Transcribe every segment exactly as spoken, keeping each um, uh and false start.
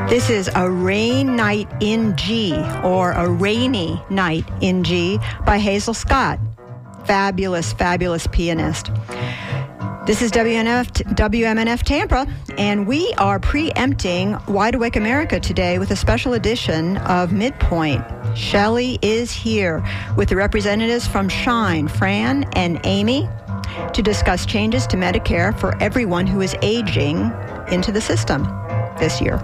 This is A Rain Night in G, or A Rainy Night in G, by Hazel Scott. Fabulous, fabulous pianist. This is W N F, W M N F Tampa, and we are preempting Wide Awake America today with a special edition of Midpoint. Shelley is here with the representatives from Shine, Fran and Amy, to discuss changes to Medicare for everyone who is aging into the system this year.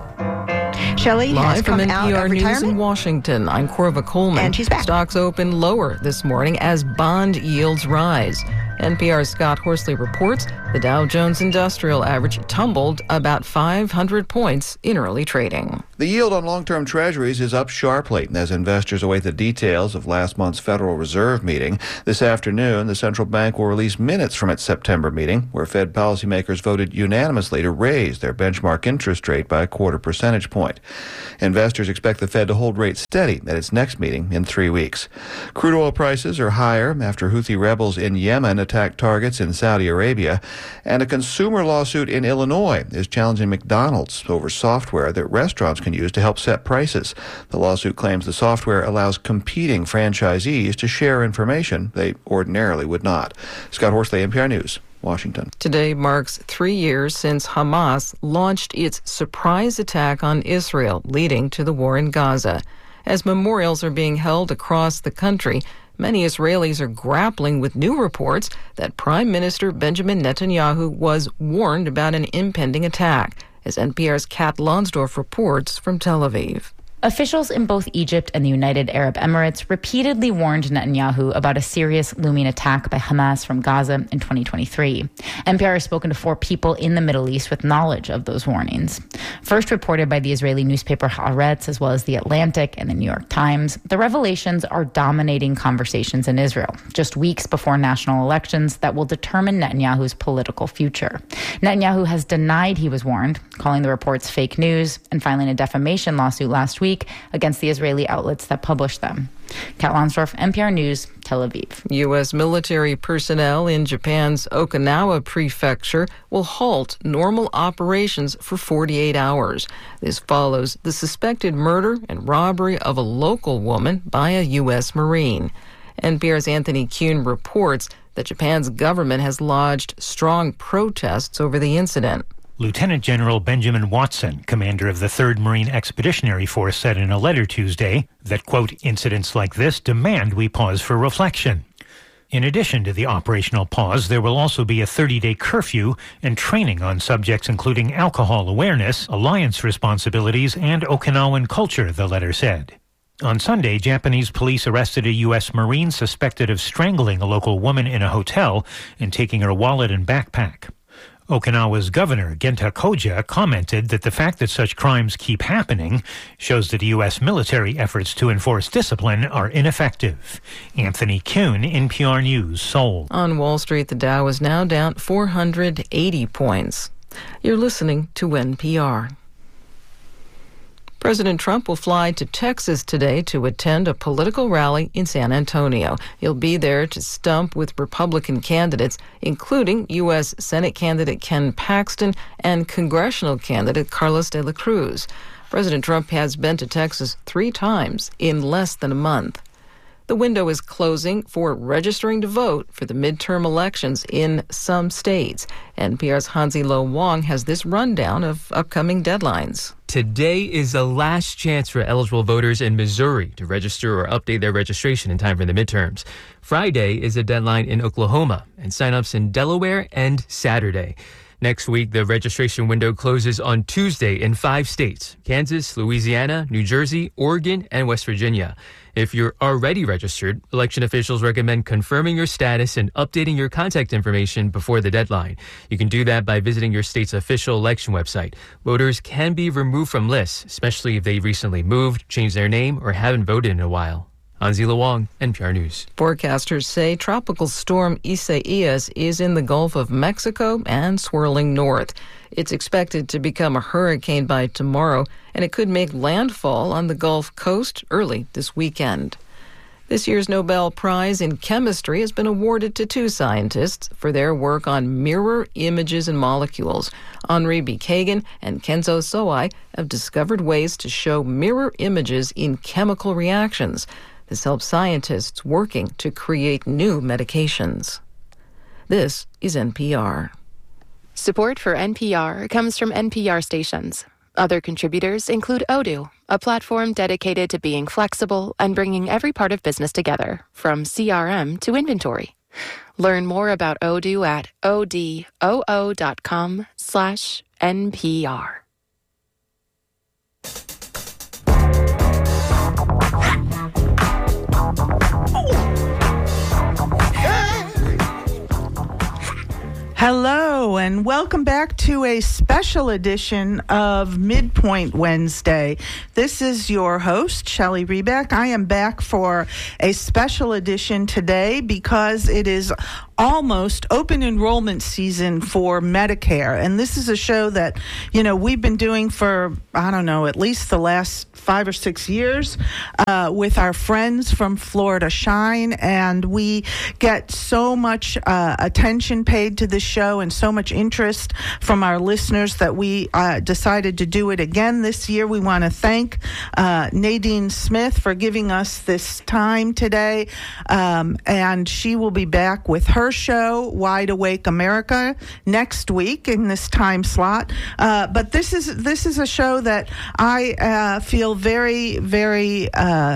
Shelley Live has come from out N P R of News retirement. in Washington, I'm Corva Coleman. And she's back. Stocks open lower this morning as bond yields rise. N P R's Scott Horsley reports the Dow Jones Industrial Average tumbled about five hundred points in early trading. The yield on long-term treasuries is up sharply as investors await the details of last month's Federal Reserve meeting. This afternoon, the central bank will release minutes from its September meeting, where Fed policymakers voted unanimously to raise their benchmark interest rate by a quarter percentage point. Investors expect the Fed to hold rates steady at its next meeting in three weeks. Crude oil prices are higher after Houthi rebels in Yemen attacked targets in Saudi Arabia, and a consumer lawsuit in Illinois is challenging McDonald's over software that restaurants can use to help set prices. The lawsuit claims the software allows competing franchisees to share information they ordinarily would not. Scott Horsley, N P R News, Washington. Today marks three years since Hamas launched its surprise attack on Israel, leading to the war in Gaza. As memorials are being held across the country, many Israelis are grappling with new reports that Prime Minister Benjamin Netanyahu was warned about an impending attack, as N P R's Kat Lonsdorf reports from Tel Aviv. Officials in both Egypt and the United Arab Emirates repeatedly warned Netanyahu about a serious looming attack by Hamas from Gaza in twenty twenty-three. N P R has spoken to four people in the Middle East with knowledge of those warnings. First reported by the Israeli newspaper Haaretz, as well as The Atlantic and the New York Times, the revelations are dominating conversations in Israel, just weeks before national elections that will determine Netanyahu's political future. Netanyahu has denied he was warned, calling the reports fake news and filing a defamation lawsuit last week against the Israeli outlets that published them. Kat Lonsdorf, N P R News, Tel Aviv. U S military personnel in Japan's Okinawa prefecture will halt normal operations for forty-eight hours. This follows the suspected murder and robbery of a local woman by a U S Marine. N P R's Anthony Kuhn reports that Japan's government has lodged strong protests over the incident. Lieutenant General Benjamin Watson, commander of the third Marine Expeditionary Force, said in a letter Tuesday that, quote, incidents like this demand we pause for reflection. In addition to the operational pause, there will also be a thirty-day curfew and training on subjects including alcohol awareness, alliance responsibilities, and Okinawan culture, the letter said. On Sunday, Japanese police arrested a U S Marine suspected of strangling a local woman in a hotel and taking her wallet and backpack. Okinawa's governor, Genta Koja, commented that the fact that such crimes keep happening shows that U S military efforts to enforce discipline are ineffective. Anthony Kuhn, N P R News, Seoul. On Wall Street, the Dow is now down four hundred eighty points. You're listening to N P R. President Trump will fly to Texas today to attend a political rally in San Antonio. He'll be there to stump with Republican candidates, including U S Senate candidate Ken Paxton and congressional candidate Carlos de la Cruz. President Trump has been to Texas three times in less than a month. The window is closing for registering to vote for the midterm elections in some states. N P R's Hansi Lo Wong has this rundown of upcoming deadlines. Today is the last chance for eligible voters in Missouri to register or update their registration in time for the midterms. Friday is a deadline in Oklahoma, and signups in Delaware and Saturday. Next week, the registration window closes on Tuesday in five states: Kansas, Louisiana, New Jersey, Oregon, and West Virginia. If you're already registered, election officials recommend confirming your status and updating your contact information before the deadline. You can do that by visiting your state's official election website. Voters can be removed from lists, especially if they recently moved, changed their name, or haven't voted in a while. Hansi Lo Wong, N P R News. Forecasters say tropical storm Isaias is in the Gulf of Mexico and swirling north. It's expected to become a hurricane by tomorrow, and it could make landfall on the Gulf Coast early this weekend. This year's Nobel Prize in Chemistry has been awarded to two scientists for their work on mirror images in molecules. Henri B. Kagan and Kenzo Sowai have discovered ways to show mirror images in chemical reactions. This helps scientists working to create new medications. This is N P R. Support for N P R comes from N P R stations. Other contributors include Odoo, a platform dedicated to being flexible and bringing every part of business together, from C R M to inventory. Learn more about Odoo at odoo.com slash NPR. Hello, and welcome back to a special edition of Midpoint Wednesday. This is your host, Shelley Reback. I am back for a special edition today because it is almost open enrollment season for Medicare. And this is a show that, you know, we've been doing for, I don't know, at least the last five or six years uh, with our friends from Florida Shine. And we get so much uh, attention paid to this show and so much interest from our listeners that we uh, decided to do it again this year. We want to thank uh, Nadine Smith for giving us this time today. Um, and she will be back with her show, Wide Awake America, next week in this time slot. Uh, but this is this is a show that I uh, feel very, very uh,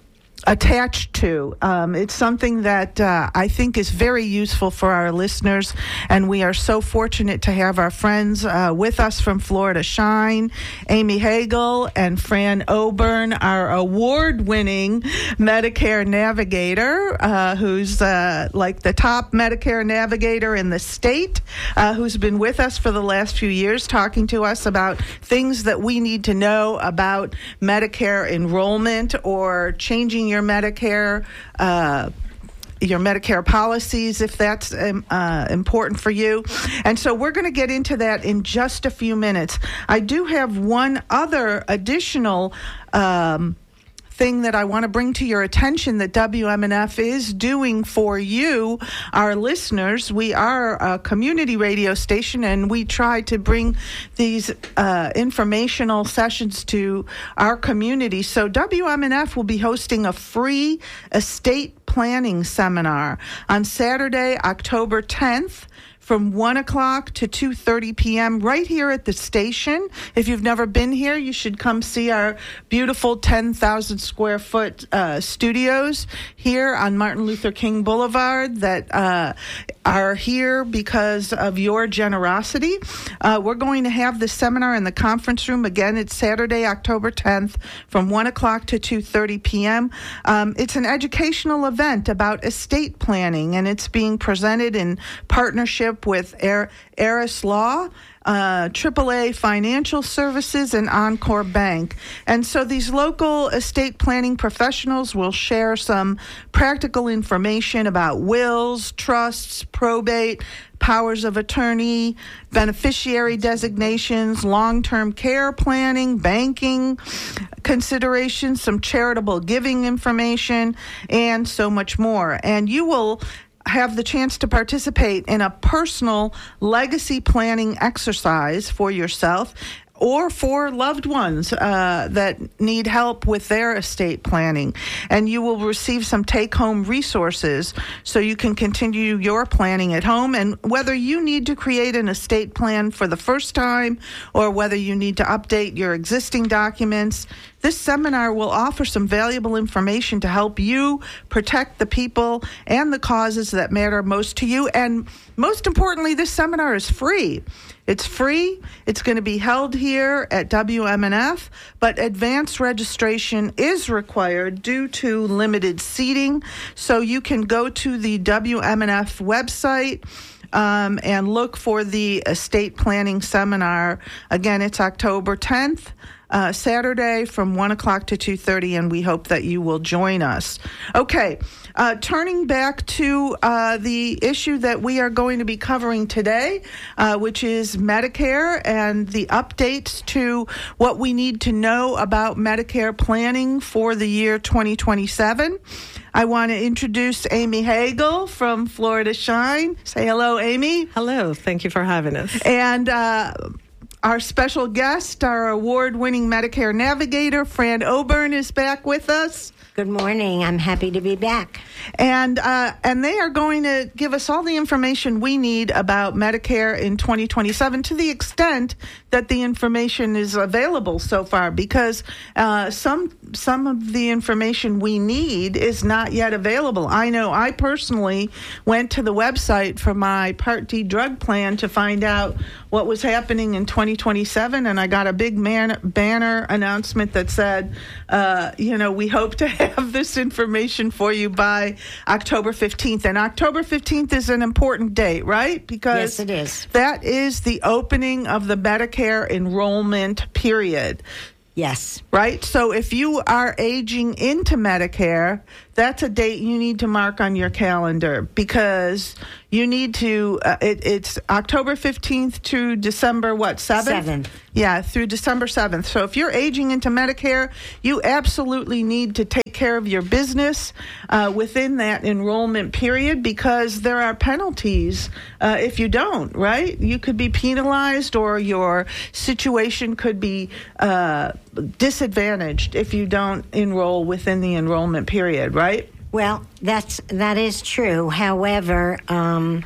attached to. Um, it's something that uh, I think is very useful for our listeners, and we are so fortunate to have our friends uh, with us from Florida Shine, Amy Hagel and Fran Oburn, our award-winning Medicare navigator, uh, who's uh, like the top Medicare navigator in the state, uh, who's been with us for the last few years talking to us about things that we need to know about Medicare enrollment or changing your Medicare uh, your Medicare policies, if that's um, uh, important for you. And so we're going to get into that in just a few minutes. I do have one other additional um, thing that I want to bring to your attention that W M N F is doing for you, our listeners. We are a community radio station, and we try to bring these uh, informational sessions to our community. So W M N F will be hosting a free estate planning seminar on Saturday, October tenth, from one o'clock to two thirty p.m. right here at the station. If you've never been here, you should come see our beautiful ten thousand square foot uh, studios here on Martin Luther King Boulevard that uh, are here because of your generosity. Uh, we're going to have this seminar in the conference room. Again, it's Saturday, October tenth, from one o'clock to two thirty p.m. Um, it's an educational event about estate planning, and it's being presented in partnership with Eris Law, uh, triple A Financial Services, and Encore Bank. And so these local estate planning professionals will share some practical information about wills, trusts, probate, powers of attorney, beneficiary designations, long-term care planning, banking considerations, some charitable giving information, and so much more. And you will have the chance to participate in a personal legacy planning exercise for yourself or for loved ones uh, that need help with their estate planning. And you will receive some take-home resources so you can continue your planning at home. And whether you need to create an estate plan for the first time or whether you need to update your existing documents, this seminar will offer some valuable information to help you protect the people and the causes that matter most to you. And most importantly, this seminar is free. It's free. It's going to be held here at W M N F, but advanced registration is required due to limited seating. So you can go to the W M N F website um, and look for the estate planning seminar. Again, it's October tenth. uh, Saturday from one o'clock to two thirty, and we hope that you will join us. Okay, uh, turning back to uh, the issue that we are going to be covering today, uh, which is Medicare and the updates to what we need to know about Medicare planning for the year twenty twenty-seven. I want to introduce Amy Hagel from Florida Shine. Say hello, Amy. Hello. Thank you for having us. And uh, our special guest, our award-winning Medicare navigator, Fran Oburn, is back with us. Good morning. I'm happy to be back. And uh, and they are going to give us all the information we need about Medicare in twenty twenty-seven to the extent that the information is available so far, because uh, some some of the information we need is not yet available. I know I personally went to the website for my Part D drug plan to find out what was happening in twenty twenty-seven, and I got a big man- banner announcement that said, uh, you know, we hope to have this information for you by October fifteenth. And October fifteenth is an important date, right? Because yes, it is. That is the opening of the Medicare enrollment period. Yes. Right? So if you are aging into Medicare, that's a date you need to mark on your calendar, because you need to, uh, it, it's October fifteenth to December, what, seventh? seventh. Yeah, through December seventh. So if you're aging into Medicare, you absolutely need to take care of your business uh, within that enrollment period, because there are penalties uh, if you don't, right? You could be penalized, or your situation could be uh, disadvantaged if you don't enroll within the enrollment period, right? Well, that's that is true. However, um,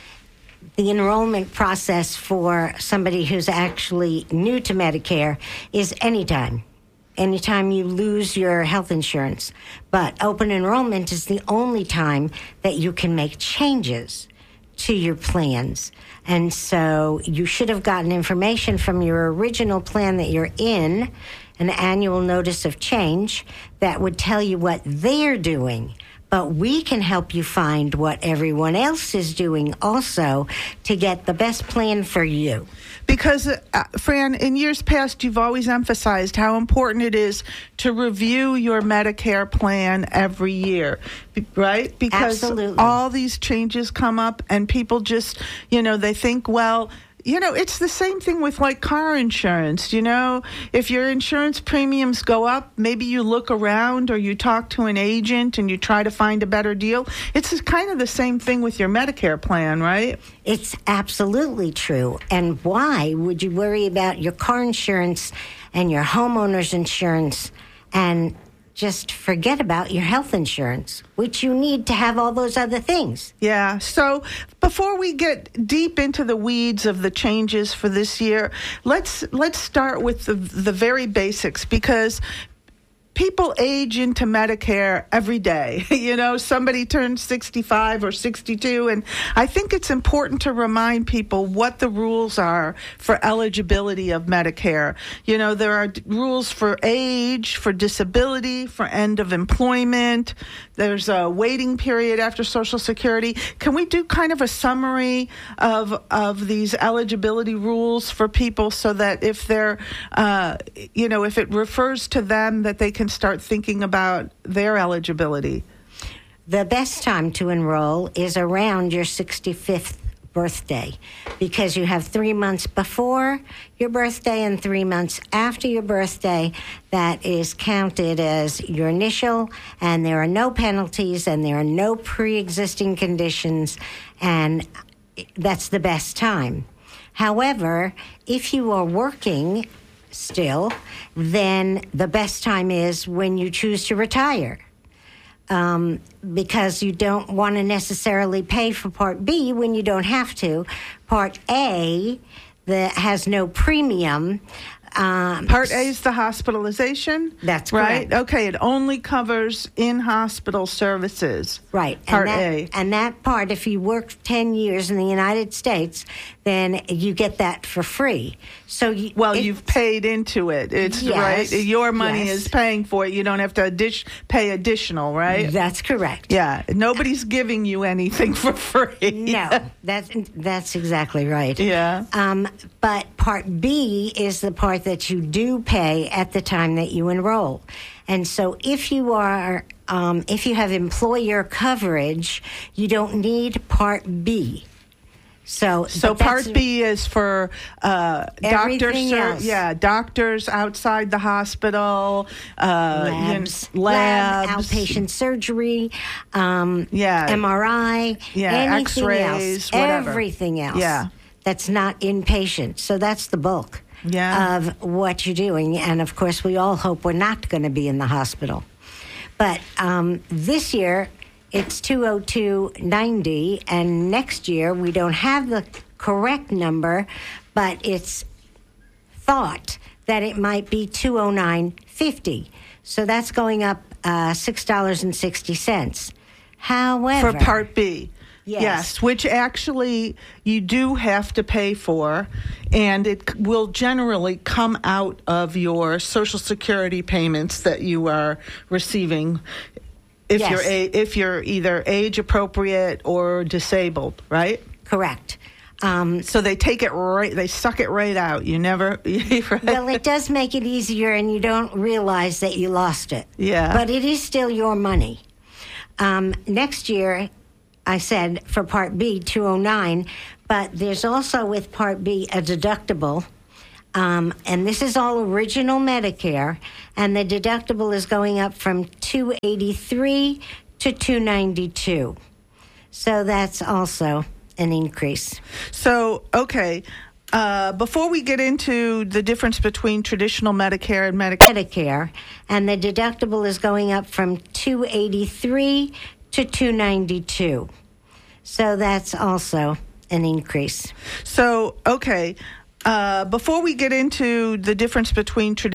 the enrollment process for somebody who's actually new to Medicare is anytime. Anytime you lose your health insurance. But open enrollment is the only time that you can make changes to your plans. And so you should have gotten information from your original plan that you're in, an annual notice of change that would tell you what they're doing. But we can help you find what everyone else is doing also to get the best plan for you. Because, uh, Fran, in years past, you've always emphasized how important it is to review your Medicare plan every year, right? Because Absolutely. all these changes come up, and people just, you know, they think, well, you know, it's the same thing with like car insurance. You know, if your insurance premiums go up, maybe you look around or you talk to an agent and you try to find a better deal. It's kind of the same thing with your Medicare plan, right? It's absolutely true. And why would you worry about your car insurance and your homeowner's insurance and just forget about your health insurance, which you need to have all those other things? Yeah. So before we get deep into the weeds of the changes for this year, let's let's start with the the very basics, because people age into Medicare every day. You know, somebody turns sixty-five or sixty-two, and I think it's important to remind people what the rules are for eligibility of Medicare. You know, there are d- rules for age, for disability, for end of employment. There's a waiting period after Social Security. Can we do kind of a summary of of these eligibility rules for people, so that if they're, uh, you know, if it refers to them, that they can start thinking about their eligibility? The best time to enroll is around your sixty-fifth birthday, because you have three months before your birthday and three months after your birthday that is counted as your initial, and there are no penalties and there are no pre-existing conditions, and that's the best time. However, if you are working still, then the best time is when you choose to retire. Um, because you don't want to necessarily pay for Part B when you don't have to. Part A, that has no premium. Um, Part A is the hospitalization? That's right. correct. Okay, it only covers in-hospital services. Right. Part and that, A. And that part, if you work ten years in the United States, then you get that for free. So you, Well, it, you've paid into it. It's Yes, right. Your money yes. is paying for it. You don't have to addi- pay additional, right? That's correct. Yeah. Nobody's giving you anything for free. No, that's that's exactly right. Yeah. Um, but Part B is the part that you do pay at the time that you enroll. And so if you are, um, if you have employer coverage, you don't need Part B. So, so Part B is for uh, doctors. Else. Yeah, doctors outside the hospital, uh, labs, you know, labs, lab, outpatient surgery, um, yeah, M R I, yeah, anything X-rays, else, whatever. everything else. Yeah, that's not inpatient. So that's the bulk. Yeah. Of what you're doing, and of course, we all hope we're not going to be in the hospital. But um, this year. It's two oh two ninety, and next year we don't have the correct number, but it's thought that it might be two oh nine fifty. So that's going up uh, six dollars and sixty cents. However, for Part B. Yes. yes, which actually you do have to pay for, and it c- will generally come out of your Social Security payments that you are receiving. If yes. you're a, if you're either age appropriate or disabled, right? Correct. Um, so they take it right, they suck it right out. You never. Right? Well, it does make it easier, and you don't realize that you lost it. Yeah. But it is still your money. Um, next year, I said for Part B, two oh nine, but there's also with Part B a deductible. Um, and this is all original Medicare, and the deductible is going up from two eighty-three to two ninety-two. So that's also an increase. So, okay, uh, before we get into the difference between traditional Medicare and Medicare, Medicare, and the deductible is going up from two eighty-three to two ninety-two. So that's also an increase. So, okay. Uh, before we get into the difference between traditional